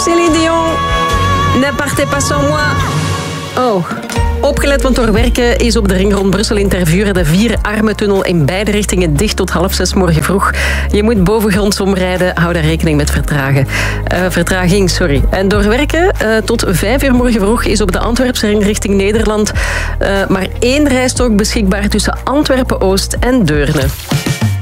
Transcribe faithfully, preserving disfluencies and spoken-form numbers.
Céline Dion, ne partez pas sans moi. Oh, opgelet, want door werken is op de ring rond Brussel in Tervuren de Vier-Armentunnel in beide richtingen dicht tot half zes morgen vroeg. Je moet bovengronds omrijden, hou daar rekening met vertragen. Uh, vertraging. Sorry. En door werken uh, tot vijf uur morgen vroeg is op de Antwerpse ring richting Nederland uh, maar één rijstrook beschikbaar tussen Antwerpen-Oost en Deurne.